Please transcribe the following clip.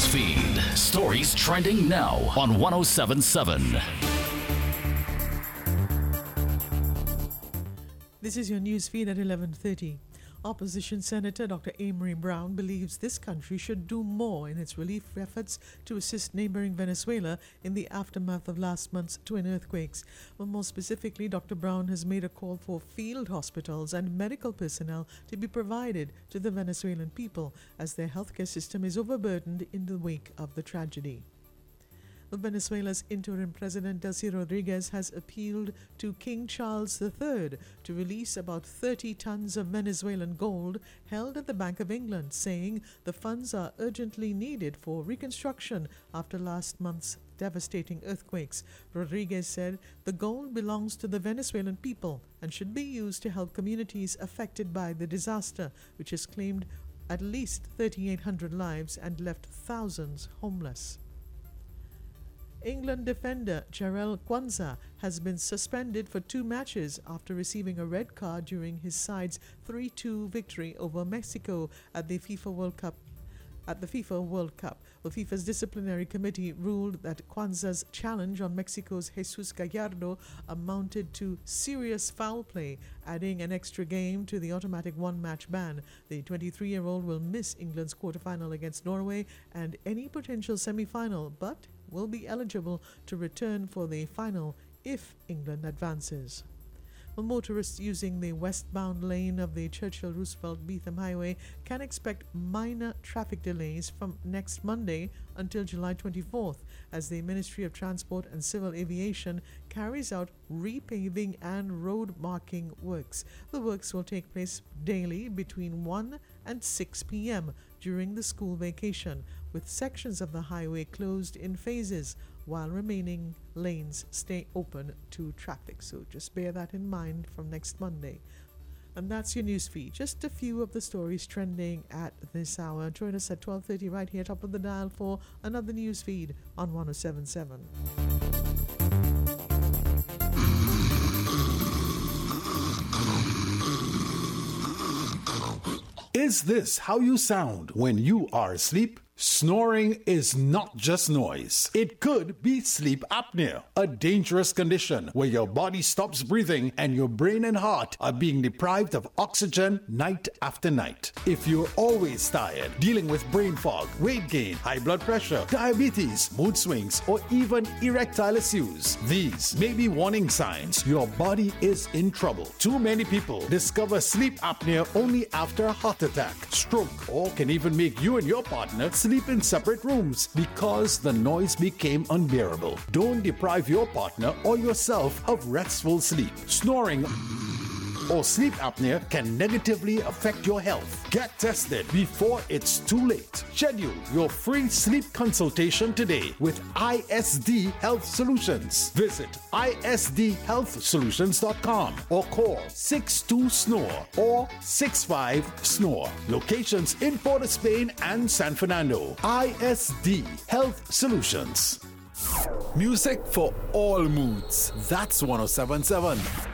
news feed. Stories trending now on 1077. This is your news feed at 11:30. Opposition Senator Dr. Amory Brown believes this country should do more in its relief efforts to assist neighboring Venezuela in the aftermath of last month's twin earthquakes. But more specifically, Dr. Brown has made a call for field hospitals and medical personnel to be provided to the Venezuelan people as their healthcare system is overburdened in the wake of the tragedy. Venezuela's interim president Delcy Rodriguez has appealed to King Charles III to release about 30 tons of Venezuelan gold held at the Bank of England, saying the funds are urgently needed for reconstruction after last month's devastating earthquakes. Rodriguez said the gold belongs to the Venezuelan people and should be used to help communities affected by the disaster, which has claimed at least 3,800 lives and left thousands homeless. England defender Jarell Quansah has been suspended for 2 matches after receiving a red card during his side's 3-2 victory over Mexico at the FIFA World Cup. The FIFA's disciplinary committee ruled that Quansah's challenge on Mexico's Jesus Gallardo amounted to serious foul play, adding an extra game to the automatic 1-match ban. The 23-year-old will miss England's quarterfinal against Norway and any potential semi-final, but will be eligible to return for the final if England advances. Motorists using the westbound lane of the Churchill-Roosevelt-Beetham Highway can expect minor traffic delays from next Monday until July 24th as the Ministry of Transport and Civil Aviation carries out repaving and road marking works. The works will take place daily between 1 and 6 p.m. during the school vacation, with sections of the highway closed in phases while remaining lanes stay open to traffic. So just bear that in mind from next Monday. And that's your news feed. Just a few of the stories trending at this hour. Join us at 12:30 right here, top of the dial, for another news feed on 1077. Is this how you sound when you are asleep? Snoring is not just noise. It could be sleep apnea, a dangerous condition where your body stops breathing and your brain and heart are being deprived of oxygen night after night. If you're always tired, dealing with brain fog, weight gain, high blood pressure, diabetes, mood swings, or even erectile issues, these may be warning signs your body is in trouble. Too many people discover sleep apnea only after a heart attack, stroke, or can even make you and your partner sleep in separate rooms because the noise became unbearable. Don't deprive your partner or yourself of restful sleep. Snoring or sleep apnea can negatively affect your health. Get tested before it's too late. Schedule your free sleep consultation today with ISD Health Solutions. Visit isdhealthsolutions.com or call 62-SNORE or 65-SNORE. Locations in Port of Spain and San Fernando. ISD Health Solutions. Music for all moods. That's 1077.